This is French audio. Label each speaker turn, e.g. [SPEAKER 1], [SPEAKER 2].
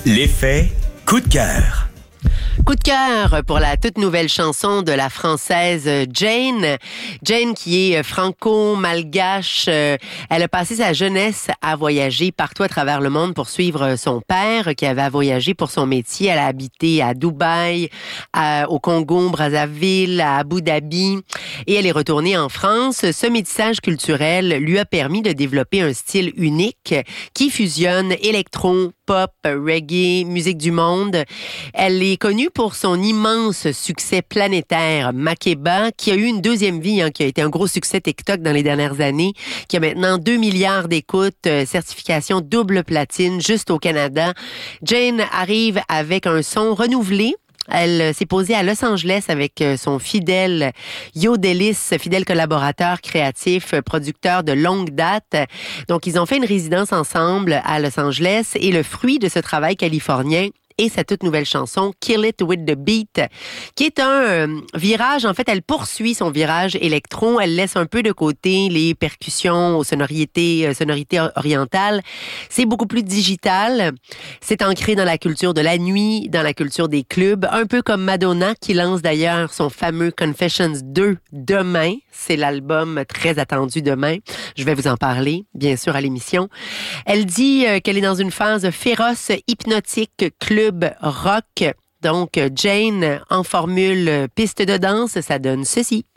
[SPEAKER 1] L'effet coup de cœur.
[SPEAKER 2] Coup de cœur pour la toute nouvelle chanson de la Française Jane. Jane qui est franco-malgache. Elle a passé sa jeunesse à voyager partout à travers le monde pour suivre son père qui avait voyagé pour son métier. Elle a habité à Dubaï, au Congo, Brazzaville, à Abu Dhabi et elle est retournée en France. Ce métissage culturel lui a permis de développer un style unique qui fusionne électro, pop, reggae, musique du monde. Elle est connue pour son immense succès planétaire Makeba, qui a eu une deuxième vie, qui a été un gros succès TikTok dans les dernières années, qui a maintenant 2 milliards d'écoutes, certification double platine juste au Canada. Jane arrive avec un son renouvelé. Elle s'est posée à Los Angeles avec son fidèle Yo Delis, fidèle collaborateur créatif, producteur de longue date. Donc, ils ont fait une résidence ensemble à Los Angeles et le fruit de ce travail californien et sa toute nouvelle chanson Kill It With The Beat, qui est un virage. En fait, elle poursuit son virage électro. Elle laisse un peu de côté les percussions aux sonorités orientales. C'est beaucoup plus digital. C'est ancré dans la culture de la nuit, dans la culture des clubs, un peu comme Madonna qui lance d'ailleurs son fameux Confessions 2 demain. C'est l'album très attendu demain. Je vais vous en parler, bien sûr, à l'émission. Elle dit qu'elle est dans une phase féroce, hypnotique, club rock. Donc, Jane, en formule piste de danse, ça donne ceci.